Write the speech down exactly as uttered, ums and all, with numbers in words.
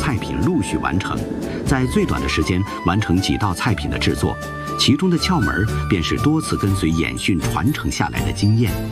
菜品陆续完成，在最短的时间完成几道菜品的制作，其中的窍门便是多次跟随演训传承下来的经验。